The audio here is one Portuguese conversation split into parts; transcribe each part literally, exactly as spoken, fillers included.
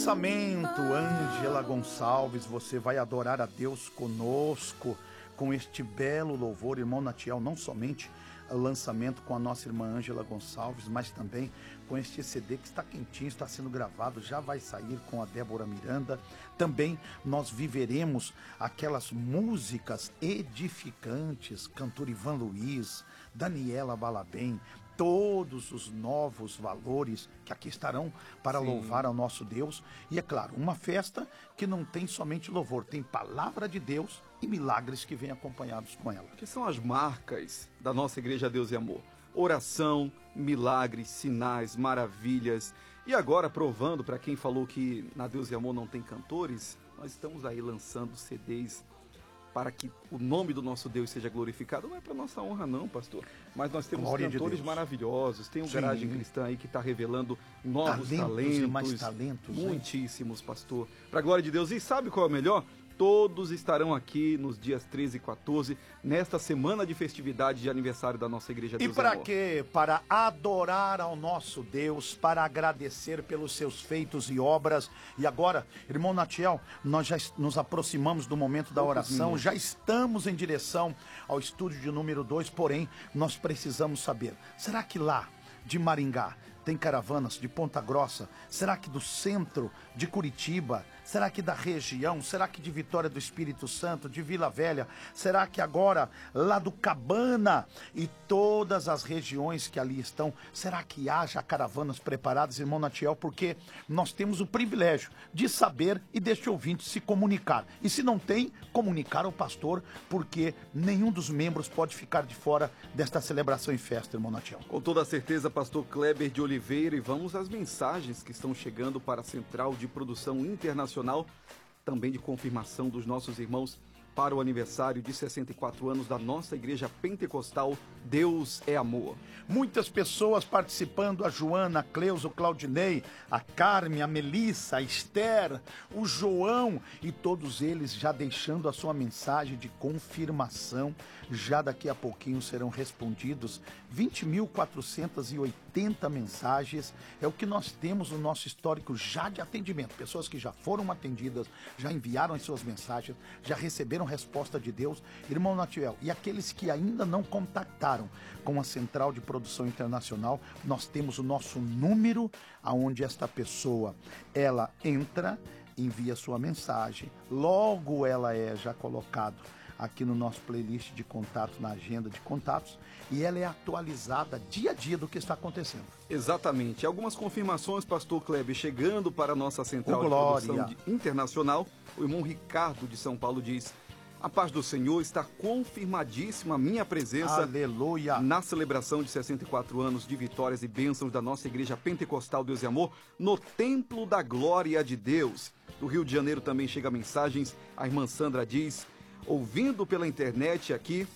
lançamento, Ângela Gonçalves, você vai adorar a Deus conosco com este belo louvor, irmão Natiel, não somente o lançamento com a nossa irmã Ângela Gonçalves, mas também com este C D que está quentinho, está sendo gravado, já vai sair com a Débora Miranda. Também nós viveremos aquelas músicas edificantes, cantor Ivan Luiz, Daniela Balabem, todos os novos valores que aqui estarão para Sim. louvar ao nosso Deus. E é claro, uma festa que não tem somente louvor, tem palavra de Deus e milagres que vêm acompanhados com ela. Que são as marcas da nossa Igreja Deus e Amor. Oração, milagres, sinais, maravilhas. E agora, provando para quem falou que na Deus e Amor não tem cantores, nós estamos aí lançando C Ds para que o nome do nosso Deus seja glorificado. Não é para nossa honra não, pastor, mas nós temos Glória cantores de maravilhosos. Tem um Sim. Garagem Cristã aí que está revelando novos talentos, talentos, e mais talentos muitíssimos, hein? Pastor, para a glória de Deus. E sabe qual é o melhor? Todos estarão aqui nos dias treze e quatorze, nesta semana de festividade de aniversário da nossa Igreja Deus e para quê? Para adorar ao nosso Deus, para agradecer pelos seus feitos e obras. E agora, irmão Natiel, nós já nos aproximamos do momento da oração, já estamos em direção ao estúdio de número dois, porém, nós precisamos saber, será que lá de Maringá tem caravanas de Ponta Grossa? Será que do centro de Curitiba? Será que da região? Será que de Vitória do Espírito Santo, de Vila Velha? Será que agora lá do Cabana e todas as regiões que ali estão? Será que haja caravanas preparadas, irmão Natiel? Porque nós temos o privilégio de saber e deste ouvinte se comunicar. E se não tem, comunicar ao pastor, porque nenhum dos membros pode ficar de fora desta celebração e festa, irmão Natiel. Com toda certeza, pastor Kleber de Oliveira, e vamos às mensagens que estão chegando para a Central de Produção Internacional, também de confirmação dos nossos irmãos para o aniversário de sessenta e quatro anos da nossa Igreja Pentecostal Deus é Amor. Muitas pessoas participando, a Joana, a Cleusa, o Claudinei, a Carme, a Melissa, a Esther, o João, e todos eles já deixando a sua mensagem de confirmação. Já daqui a pouquinho serão respondidos vinte mil quatrocentas e oitenta mensagens, é o que nós temos no nosso histórico já de atendimento. Pessoas que já foram atendidas, já enviaram as suas mensagens, já receberam resposta de Deus, irmão Natiel. E aqueles que ainda não contactaram com a Central de Produção Internacional, nós temos o nosso número, aonde esta pessoa, ela entra, envia sua mensagem, logo ela é já colocado aqui no nosso playlist de contato, na agenda de contatos, e ela é atualizada dia a dia do que está acontecendo. Exatamente. Algumas confirmações, pastor Kleber, chegando para a nossa Central de Produção de Internacional. O irmão Ricardo de São Paulo diz: a paz do Senhor, está confirmadíssima a minha presença Aleluia. Na celebração de sessenta e quatro anos de vitórias e bênçãos da nossa Igreja Pentecostal Deus e Amor, no Templo da Glória de Deus. Do Rio de Janeiro também chega mensagens. A irmã Sandra diz: ouvindo pela internet aqui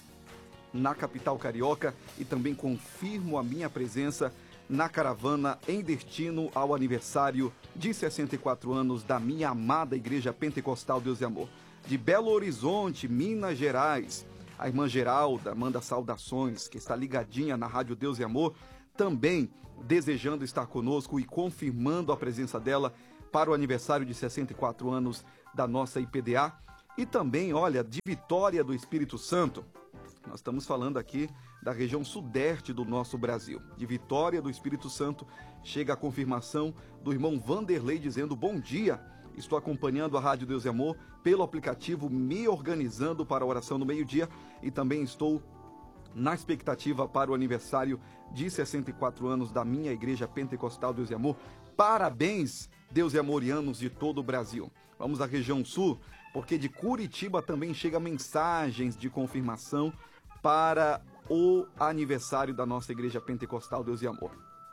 na capital carioca, e também confirmo a minha presença na caravana em destino ao aniversário de sessenta e quatro anos da minha amada Igreja Pentecostal Deus e Amor. De Belo Horizonte, Minas Gerais, a irmã Geralda manda saudações, que está ligadinha na Rádio Deus e Amor, também desejando estar conosco e confirmando a presença dela para o aniversário de sessenta e quatro anos da nossa I P D A. E também, olha, de Vitória do Espírito Santo, nós estamos falando aqui da região sudeste do nosso Brasil. De Vitória do Espírito Santo, chega a confirmação do irmão Vanderlei dizendo: bom dia, estou acompanhando a Rádio Deus e Amor pelo aplicativo, me organizando para a oração do meio-dia, e também estou na expectativa para o aniversário de sessenta e quatro anos da minha Igreja Pentecostal Deus e Amor. Parabéns, Deus e Amorianos de todo o Brasil. Vamos à região sul, porque de Curitiba também chega mensagens de confirmação para o aniversário da nossa Igreja Pentecostal Deus e Amor.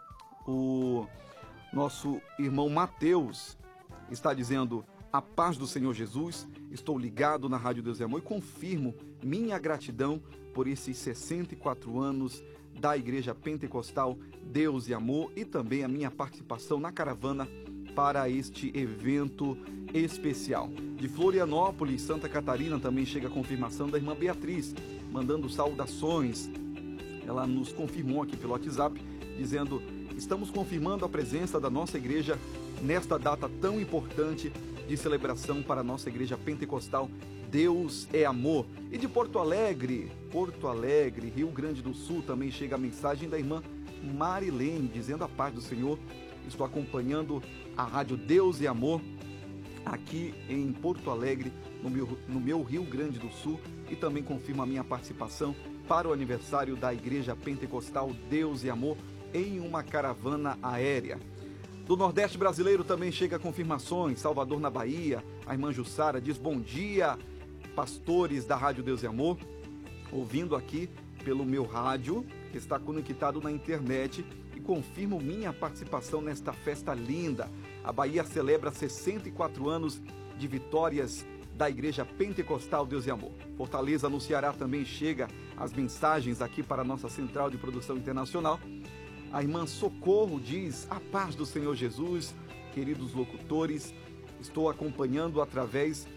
O nosso irmão Mateus está dizendo: a paz do Senhor Jesus, estou ligado na Rádio Deus e Amor e confirmo minha gratidão por esses sessenta e quatro anos da Igreja Pentecostal Deus e Amor, e também a minha participação na caravana para este evento especial. De Florianópolis, Santa Catarina, também chega a confirmação da irmã Beatriz, mandando saudações. Ela nos confirmou aqui pelo WhatsApp, dizendo: estamos confirmando a presença da nossa igreja nesta data tão importante de celebração para a nossa igreja pentecostal. Deus é amor. E de Porto Alegre, Porto Alegre, Rio Grande do Sul, também chega a mensagem da irmã Marilene, dizendo a paz do Senhor. Estou acompanhando a rádio Deus é Amor aqui em Porto Alegre, no meu, no meu Rio Grande do Sul, e também confirmo a minha participação para o aniversário da Igreja Pentecostal Deus e Amor em uma caravana aérea. Do Nordeste brasileiro também chega confirmações. Salvador, na Bahia, a irmã Jussara diz: bom dia, pastores da Rádio Deus e Amor, ouvindo aqui pelo meu rádio, que está conectado na internet, e confirmo minha participação nesta festa linda. A Bahia celebra sessenta e quatro anos de vitórias da Igreja Pentecostal Deus e Amor. Fortaleza, no Ceará, também chega as mensagens aqui para a nossa central de produção internacional. A irmã Socorro diz: a paz do Senhor Jesus, queridos locutores, estou acompanhando através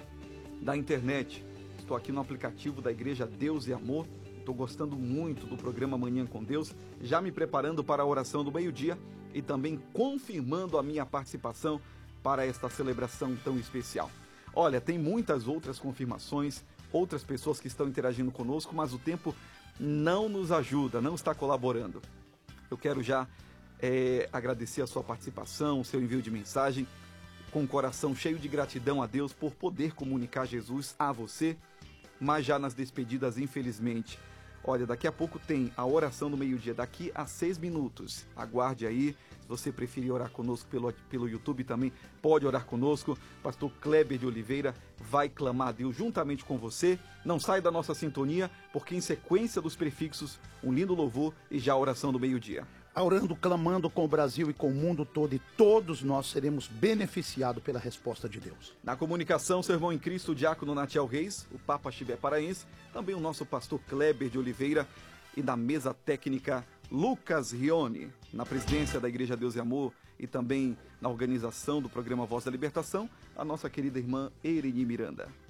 da internet. Estou aqui no aplicativo da Igreja Deus e Amor. Estou gostando muito do programa Manhã com Deus, já me preparando para a oração do meio-dia e também confirmando a minha participação para esta celebração tão especial. Olha, tem muitas outras confirmações, outras pessoas que estão interagindo conosco, mas o tempo não nos ajuda, não está colaborando. Eu quero já é, agradecer a sua participação, o seu envio de mensagem, com o coração cheio de gratidão a Deus por poder comunicar Jesus a você, mas já nas despedidas, infelizmente. Olha, daqui a pouco tem a oração do meio-dia, daqui a seis minutos. Aguarde aí, se você preferir orar conosco pelo, pelo YouTube também, pode orar conosco. Pastor Kleber de Oliveira vai clamar a Deus juntamente com você. Não sai da nossa sintonia, porque em sequência dos prefixos, um lindo louvor e já a oração do meio-dia. Orando, clamando com o Brasil e com o mundo todo, e todos nós seremos beneficiados pela resposta de Deus. Na comunicação, seu irmão em Cristo, o diácono Natiel Reis, o Papa Chibé Paraense, também o nosso pastor Kleber de Oliveira, e na mesa técnica, Lucas Rione. Na presidência da Igreja Deus e Amor e também na organização do programa Voz da Libertação, a nossa querida irmã Ereni Miranda.